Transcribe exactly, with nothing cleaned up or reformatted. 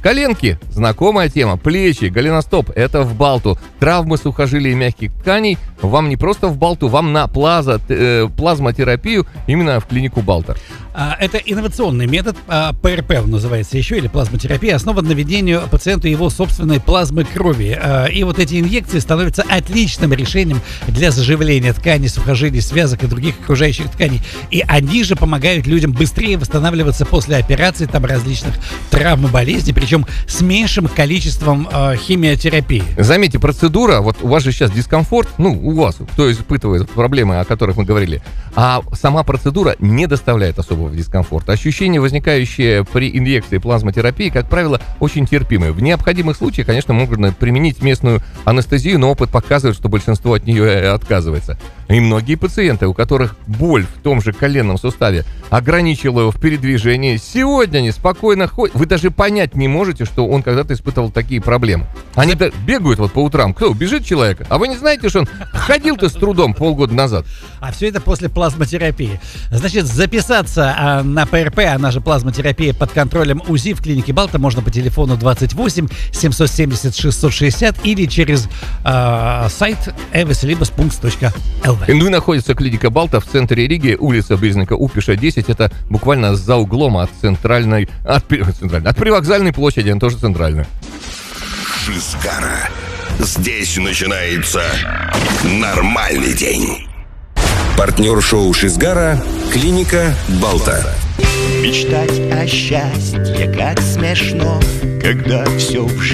Коленки – знакомая тема. Плечи, голеностоп – это в Балту. Травмы сухожилий и мягких тканей – вам не просто в Балту, вам на плаза, э, плазмотерапию именно в клинику Балта. Это инновационный метод, ПРП называется еще, или плазмотерапия, основан на введению пациенту его собственной плазмы крови. И вот эти инъекции становятся отличным решением для заживления тканей, сухожилий, связок и других окружающих тканей. И они же помогают людям быстрее восстанавливаться после операций, там различных травм и болезней, причем с меньшим количеством э, химиотерапии. Заметьте, процедура, вот у вас же сейчас дискомфорт, ну, у вас, кто испытывает проблемы, о которых мы говорили, а сама процедура не доставляет особого дискомфорта. Ощущения, возникающие при инъекции плазмотерапии, как правило, очень терпимые. В необходимых случаях, конечно, можно применить местную анестезию, но опыт показывает, что большинство от нее отказывается. И многие пациенты, у которых боль в том же коленном суставе ограничила его в передвижении, сегодня они спокойно ходят. Вы даже понять не можете, что он когда-то испытывал такие проблемы. Они За... бегают вот по утрам. Кто? Бежит человек? А вы не знаете, что он ходил-то с трудом полгода назад? А все это после плазмотерапии. Значит, записаться а, на ПРП, она же плазмотерапия под контролем УЗИ в клинике Балта можно по телефону двадцать восемь семьсот семьдесят шестьсот шестьдесят или через а, сайт evislibus.punkt точка эл ви. Вы находится клиника Балта в центре Риги, улица Близника Упиша, десять. Это буквально за углом от центральной, от, центральной, от привокзальной площади, она тоже центральная. Шизгара. Здесь начинается нормальный день. Партнер шоу Шизгара – клиника Балта. Мечтать о счастье, как смешно, когда все в жизни